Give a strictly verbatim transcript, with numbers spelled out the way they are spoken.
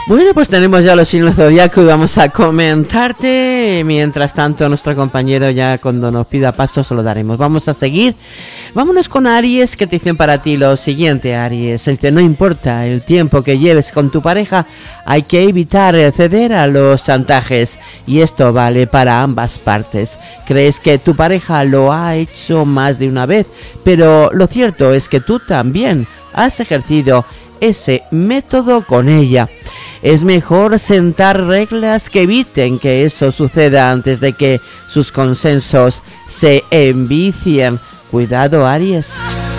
Bueno, pues tenemos ya los signos zodiaco y vamos a comentarte. Mientras tanto, nuestro compañero ya cuando nos pida paso se lo daremos. Vamos a seguir. Vámonos con Aries, que te dicen para ti lo siguiente, Aries. Dice, no importa el tiempo que lleves con tu pareja, hay que evitar ceder a los chantajes. Y esto vale para ambas partes. Crees que tu pareja lo ha hecho más de una vez, pero lo cierto es que tú también has ejercido ese método con ella. Es mejor sentar reglas que eviten que eso suceda antes de que sus consensos se envicien. Cuidado, Aries.